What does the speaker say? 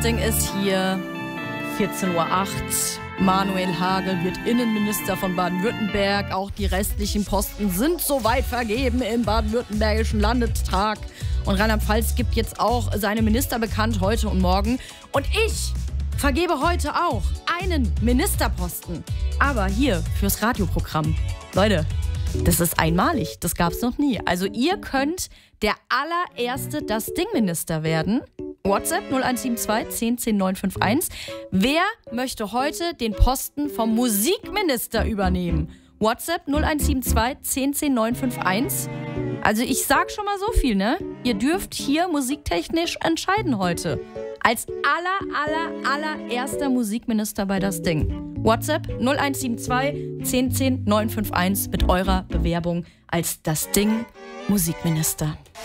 Ding ist hier 14:08 Uhr. Manuel Hagel wird Innenminister von Baden-Württemberg. Auch die restlichen Posten sind soweit vergeben im baden-württembergischen Landtag. Und Rheinland-Pfalz gibt jetzt auch seine Minister bekannt heute und morgen. Und ich vergebe heute auch einen Ministerposten. Aber hier fürs Radioprogramm. Leute, das ist einmalig. Das gab's noch nie. Also ihr könnt der allererste Das-Ding-Minister werden. WhatsApp 0172 10 10 951. Wer möchte heute den Posten vom Musikminister übernehmen? WhatsApp 0172 10 10 951. Also ich sag schon mal so viel, ne? Ihr dürft hier musiktechnisch entscheiden heute. Als allererster Musikminister bei Das Ding. WhatsApp 0172 10 10 951 mit eurer Bewerbung als Das Ding Musikminister.